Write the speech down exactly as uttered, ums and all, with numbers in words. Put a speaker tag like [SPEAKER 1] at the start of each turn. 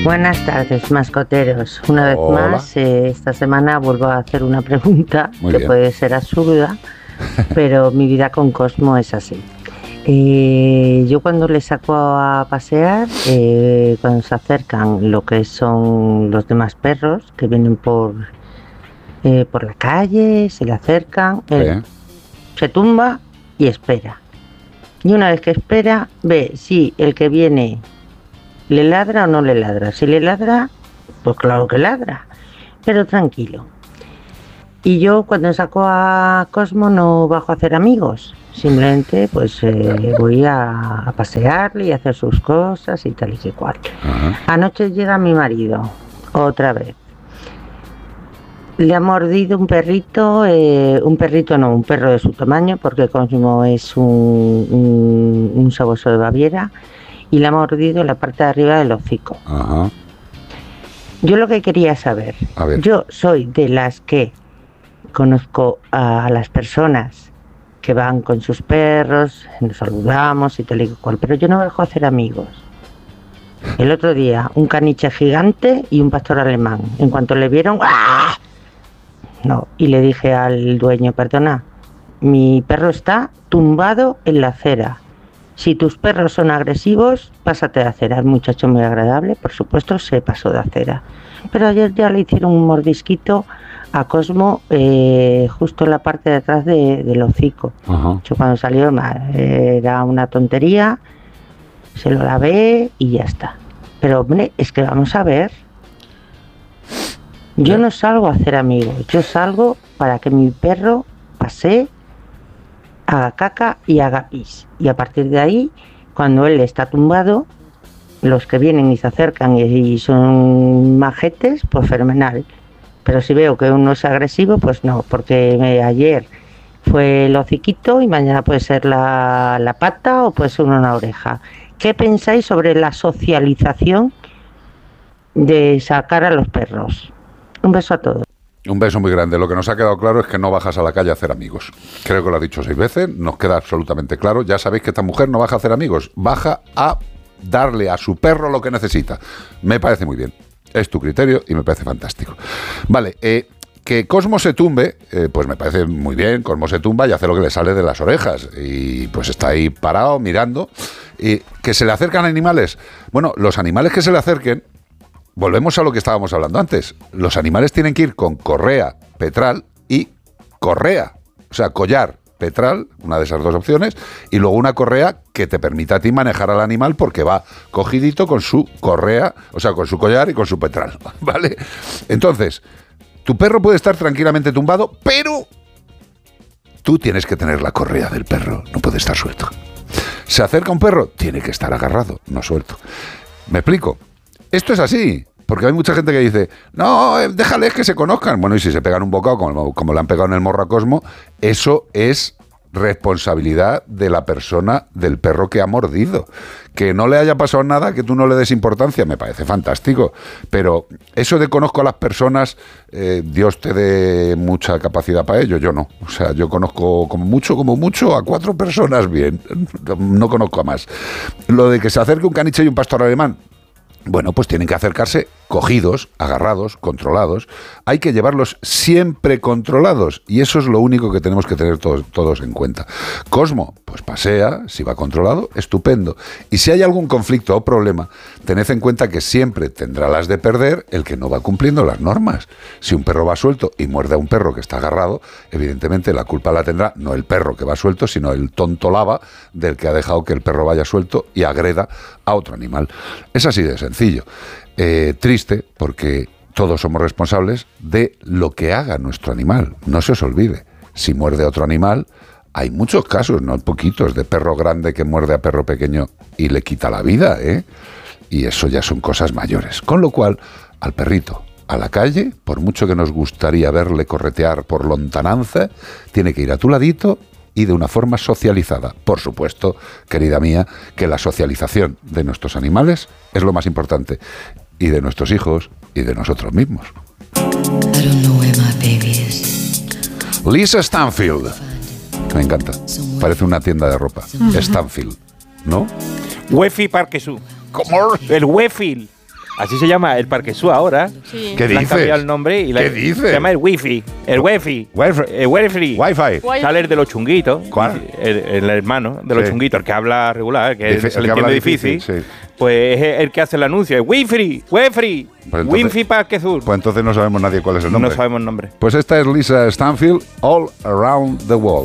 [SPEAKER 1] Buenas tardes, mascoteros. Una vez
[SPEAKER 2] Hola.
[SPEAKER 1] más, eh, esta semana vuelvo a hacer una pregunta
[SPEAKER 2] Muy
[SPEAKER 1] que
[SPEAKER 2] bien.
[SPEAKER 1] puede ser absurda, pero mi vida con Cosmo es así. Eh, yo cuando le saco a pasear, eh, cuando se acercan lo que son los demás perros que vienen por, eh, por la calle, se le acercan, él se tumba y espera. Y una vez que espera, ve si el que viene le ladra o no le ladra. Si le ladra, pues claro que ladra, pero tranquilo. Y yo cuando saco a Cosmo no bajo a hacer amigos, simplemente pues eh, voy a, a pasearle y a hacer sus cosas y tal y que cual.
[SPEAKER 2] Ajá.
[SPEAKER 1] Anoche llega mi marido, otra vez. Le ha mordido un perrito, eh, un perrito no, un perro de su tamaño, porque Cosmo es un, un, un sabueso de Baviera, y le ha mordido la parte de arriba del hocico.
[SPEAKER 2] Ajá.
[SPEAKER 1] Yo lo que quería saber,
[SPEAKER 2] A ver.
[SPEAKER 1] yo soy de las que conozco a las personas que van con sus perros, nos saludamos y tal y cual, pero yo no dejo hacer amigos. El otro día, un caniche gigante y un pastor alemán. En cuanto le vieron, ¡ah! No, y le dije al dueño, perdona, mi perro está tumbado en la acera. Si tus perros son agresivos, pásate de acera. El muchacho muy agradable, por supuesto, se pasó de acera. Pero ayer ya le hicieron un mordisquito a Cosmo eh, justo en la parte de atrás de, del hocico.
[SPEAKER 2] Ajá.
[SPEAKER 1] Yo cuando salió eh, era una tontería, se lo lavé y ya está. Pero hombre, es que vamos a ver. Yo no salgo a hacer amigos, yo salgo para que mi perro pasee, haga caca y haga pis. Y a partir de ahí, cuando él está tumbado, los que vienen y se acercan y, y son majetes, pues fenomenal. Pero si veo que uno es agresivo, pues no, porque me, ayer fue el hociquito y mañana puede ser la, la pata o puede ser una oreja. ¿Qué pensáis sobre la socialización de sacar a los perros? Un beso a todos.
[SPEAKER 2] Un beso muy grande. Lo que nos ha quedado claro es que no bajas a la calle a hacer amigos. Creo que lo ha dicho seis veces, nos queda absolutamente claro. Ya sabéis que esta mujer no baja a hacer amigos, baja a darle a su perro lo que necesita. Me parece muy bien. Es tu criterio y me parece fantástico. Vale, eh, que Cosmo se tumbe, eh, pues me parece muy bien. Cosmo se tumba y hace lo que le sale de las orejas. Y pues está ahí parado, mirando. Y que se le acercan animales. Bueno, los animales que se le acerquen, volvemos a lo que estábamos hablando antes. Los animales tienen que ir con correa, petral y correa. O sea, collar, petral, una de esas dos opciones, y luego una correa que te permita a ti manejar al animal porque va cogidito con su correa, o sea, con su collar y con su petral, ¿vale? Entonces, tu perro puede estar tranquilamente tumbado, pero tú tienes que tener la correa del perro, no puede estar suelto. Se acerca un perro, tiene que estar agarrado, no suelto. ¿Me explico? Esto es así, porque hay mucha gente que dice, no, eh, déjales que se conozcan. Bueno, y si se pegan un bocado, como, como le han pegado en el morro a Cosmo, eso es responsabilidad de la persona, del perro que ha mordido. Que no le haya pasado nada, que tú no le des importancia, me parece fantástico. Pero eso de conozco a las personas, eh, Dios te dé mucha capacidad para ello, yo no. O sea, yo conozco como mucho, como mucho, a cuatro personas bien. No conozco a más. Lo de que se acerque un caniche y un pastor alemán, bueno, pues tienen que acercarse cogidos, agarrados, controlados. Hay que llevarlos siempre controlados y eso es lo único que tenemos que tener todos, todos en cuenta. Cosmo, pues pasea, si va controlado, estupendo. Y si hay algún conflicto o problema, tened en cuenta que siempre tendrá las de perder el que no va cumpliendo las normas. Si un perro va suelto y muerde a un perro que está agarrado, evidentemente la culpa la tendrá no el perro que va suelto, sino el tonto lava del que ha dejado que el perro vaya suelto y agreda a otro animal. Es así de sencillo. Eh, triste, porque todos somos responsables de lo que haga nuestro animal. No se os olvide. Si muerde a otro animal, hay muchos casos, no poquitos, de perro grande que muerde a perro pequeño y le quita la vida, ¿eh? Y eso ya son cosas mayores. Con lo cual, al perrito, a la calle, por mucho que nos gustaría verle corretear por lontananza, tiene que ir a tu ladito y de una forma socializada. Por supuesto, querida mía, que la socialización de nuestros animales es lo más importante, y de nuestros hijos y de nosotros mismos. Lisa Stanfield, me encanta, parece una tienda de ropa. Uh-huh. Stanfield, ¿no?
[SPEAKER 3] Wefi Parquesú.
[SPEAKER 2] ¿Cómo?
[SPEAKER 3] El Wefil. Así se llama el Parque Sur ahora.
[SPEAKER 4] Sí.
[SPEAKER 2] ¿Qué
[SPEAKER 3] Le han
[SPEAKER 2] dices?
[SPEAKER 3] cambiado el nombre y la-
[SPEAKER 2] ¿Qué dices?
[SPEAKER 3] se llama el Wi-Fi. El Wi-Fi.
[SPEAKER 2] Wi-Fi.
[SPEAKER 3] El Wi-Fi.
[SPEAKER 2] Wi-Fi.
[SPEAKER 3] Sale el de los chunguitos.
[SPEAKER 2] ¿Cuál?
[SPEAKER 3] El, el hermano de los
[SPEAKER 2] Sí.
[SPEAKER 3] chunguitos, el que habla regular, que
[SPEAKER 2] Difi-
[SPEAKER 3] se
[SPEAKER 2] el
[SPEAKER 3] le
[SPEAKER 2] que habla
[SPEAKER 3] entiende difícil.
[SPEAKER 2] difícil, sí.
[SPEAKER 3] Pues es el que hace el anuncio. Es Wi-Fi. Wi-Fi.
[SPEAKER 2] Pues entonces-
[SPEAKER 3] Wi-Fi Parque Sur.
[SPEAKER 2] Pues entonces no sabemos nadie cuál es el nombre.
[SPEAKER 3] No sabemos el nombre.
[SPEAKER 2] Pues esta es Lisa Stanfield, All Around the World.